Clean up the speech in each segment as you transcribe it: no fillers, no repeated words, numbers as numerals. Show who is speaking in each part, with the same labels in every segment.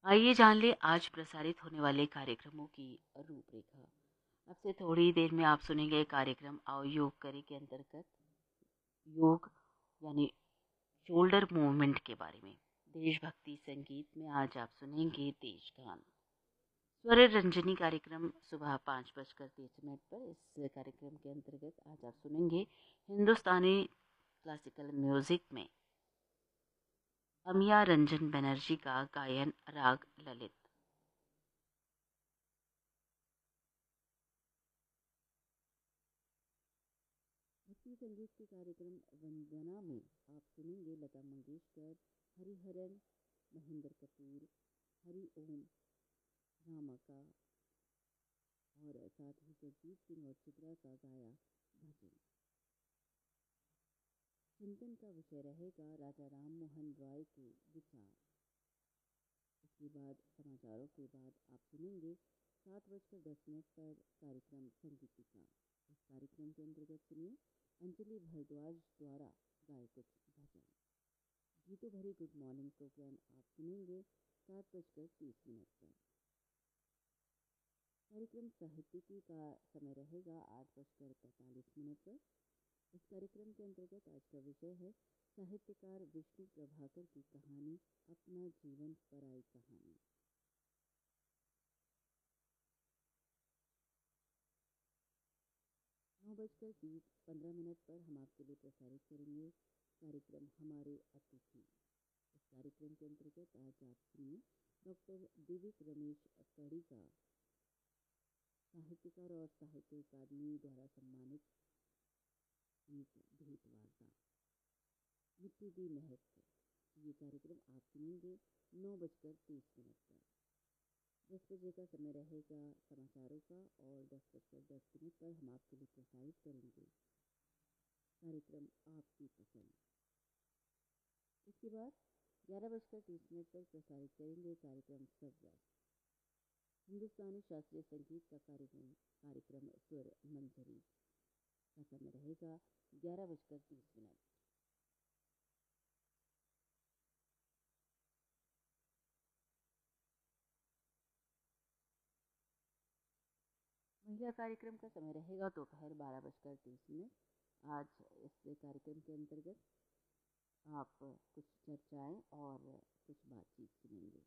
Speaker 1: आइए जान ले आज प्रसारित होने वाले कार्यक्रमों की रूपरेखा। अब से थोड़ी देर में आप सुनेंगे कार्यक्रम आओ योग करें के अंतर्गत योग यानी शोल्डर मूवमेंट के बारे में। देशभक्ति संगीत में आज आप सुनेंगे देशगान। स्वर रंजनी कार्यक्रम सुबह 5:30 पर। इस कार्यक्रम के अंतर्गत आज आप सुनेंगे हिंदुस्तानी क्लासिकल म्यूजिक में अमिया रंजन बनर्जी का गायन राग ललित। भक्ति संगीत के कार्यक्रम वंदना में आप सुनेंगे लता मंगेशकर, हरिहरन, महेंद्र कपूर, हरि ओम, रामा और साथ ही जगजीत सिंह और चित्रा का गाया भजन। चिंतन का विषय रहेगा राजा राम मोहन रॉय के विचार। इसके बाद समाचारों के बाद आप सुनेंगे 7:10 पर कार्यक्रम संगीतिका। इस कार्यक्रम के अंतर्गत सुनिए अंजलि भारद्वाज द्वारा गाए कुछ भजन। गीतों भरे गुड मॉर्निंग प्रोग्राम आप सुनेंगे 7:30 पर। कार्यक्रम साहित्यिकी का समय रहेगा 8:45 पर। इस कार्यक्रम के अंतर्गत आज का विषय है साहित्यकार विष्णु प्रभाकर की कहानी अपना जीवन पराई कहानी। 9:15 पर हम आपके लिए प्रसारित करेंगे कार्यक्रम हमारे अतिथि। इस कार्यक्रम के अंतर्गत आज आप सुनिए डॉक्टर दिविक रमेश कड़ी का साहित्यकार और साहित्य अकादमी द्वारा सम्मानित एक भेंट वार्ता मिट्टी दी महक। ये कार्यक्रम आप सुनेंगे 9:30 पर। 10 बजे का समय रहेगा समाचारों का और 10:10 पर हम आपके लिए प्रसारित करेंगे कार्यक्रम आपकी पसंद। इसके बाद 11:30 पर प्रसारित करेंगे कार्यक्रम सबरस हिंदुस्तानी शास्त्रीय संगीत का कार्यक्रम स्वर मंजरी का समय रहेगा 11:30। महिला कार्यक्रम का समय रहेगा दोपहर 12:30। आज इस कार्यक्रम के अंतर्गत आप कुछ चर्चाएं और कुछ बातचीत सुनेंगे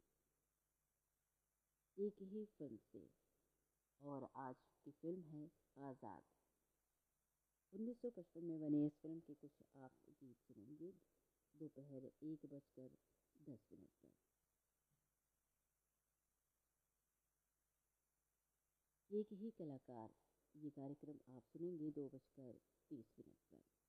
Speaker 1: एक ही फिल्म से। और आज की फिल्म है आज़ाद। 1955 में बनी इस फिल्म के कुछ आप गीत सुनेंगे दोपहर 1:10 पर। एक ही कलाकार ये कार्यक्रम आप सुनेंगे 2:30 पर।